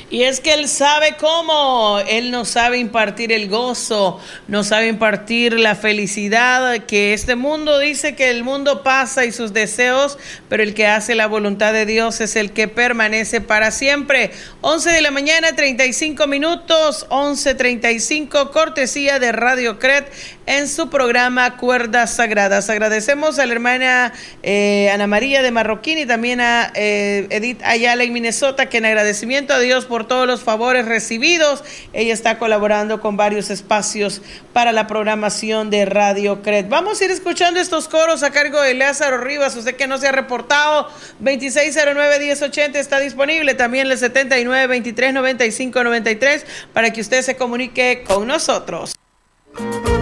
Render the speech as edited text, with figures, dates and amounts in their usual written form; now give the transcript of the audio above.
Y es que Él sabe cómo, Él nos sabe impartir el gozo, nos sabe impartir la felicidad, que este mundo dice que el mundo pasa y sus deseos, pero el que hace la voluntad de Dios es el que permanece para siempre. 11 de la mañana, 35 minutos, 11:35, cortesía de Radio CRED en su programa Cuerdas Sagradas. Agradecemos a la hermana Ana María de Marroquín y también a Edith Ayala en Minnesota, que en agradecimiento a Dios por todos los favores recibidos, ella está colaborando con varios espacios para la programación de Radio CRED. Vamos a ir escuchando estos coros a cargo de Lázaro Rivas. Usted que no se ha reportado, 2609-1080 está disponible, también el 7923-9593 para que usted se comunique con nosotros.